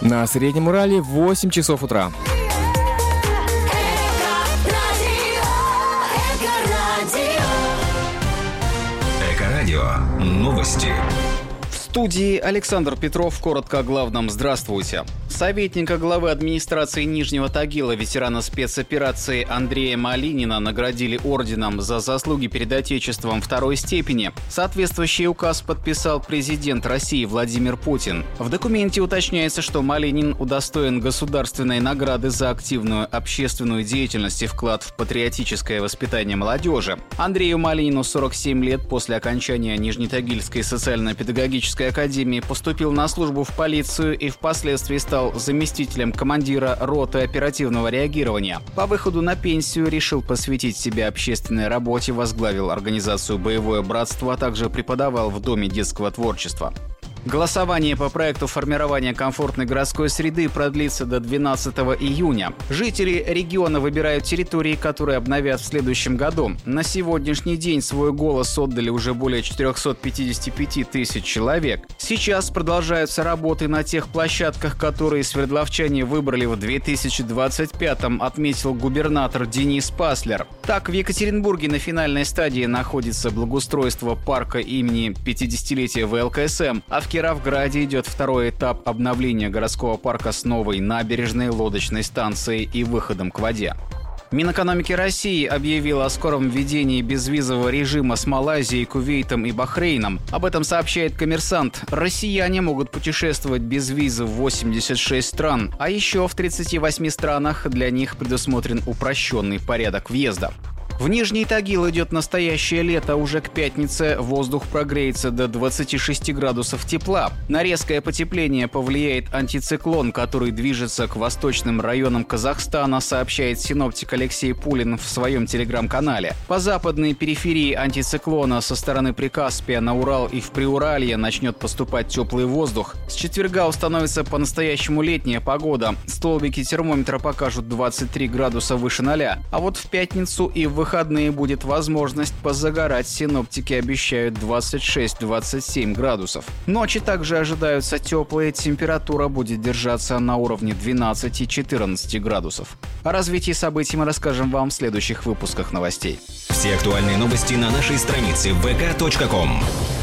На Среднем Урале 8 часов утра. Эко-радио. Новости. В студии Александр Петров. Коротко о главном. Здравствуйте. Советника главы администрации Нижнего Тагила, ветерана спецоперации Андрея Малинина, наградили орденом за заслуги перед Отечеством второй степени. Соответствующий указ подписал президент России Владимир Путин. В документе уточняется, что Малинин удостоен государственной награды за активную общественную деятельность и вклад в патриотическое воспитание молодежи. Андрею Малинину 47 лет. После окончания Нижнетагильской социально-педагогической академии поступил на службу в полицию и впоследствии стал заместителем командира роты оперативного реагирования. По выходу на пенсию решил посвятить себя общественной работе, возглавил организацию «Боевое братство», а также преподавал в Доме детского творчества. Голосование по проекту формирования комфортной городской среды продлится до 12 июня. Жители региона выбирают территории, которые обновят в следующем году. На сегодняшний день свой голос отдали уже более 455 тысяч человек. Сейчас продолжаются работы на тех площадках, которые свердловчане выбрали в 2025-м, отметил губернатор Денис Паслер. Так, в Екатеринбурге на финальной стадии находится благоустройство парка имени 50-летия ВЛКСМ, а в Кировграде идет второй этап обновления городского парка с новой набережной, лодочной станцией и выходом к воде. Минэкономики России объявила о скором введении безвизового режима с Малайзией, Кувейтом и Бахрейном. Об этом сообщает «Коммерсант». Россияне могут путешествовать без визы в 86 стран, а еще в 38 странах для них предусмотрен упрощенный порядок въезда. В Нижний Тагил идет настоящее лето. Уже к пятнице воздух прогреется до 26 градусов тепла. На резкое потепление повлияет антициклон, который движется к восточным районам Казахстана, сообщает синоптик Алексей Пулин в своем телеграм-канале. По западной периферии антициклона со стороны Прикаспия на Урал и в Приуралье начнет поступать теплый воздух. С четверга установится по-настоящему летняя погода. Столбики термометра покажут 23 градуса выше 0. А вот в пятницу и в выходные будет возможность позагорать. Синоптики обещают 26-27 градусов. Ночи также ожидаются теплые. Температура будет держаться на уровне 12-14 градусов. О развитии событий мы расскажем вам в следующих выпусках новостей. Все актуальные новости на нашей странице vk.com.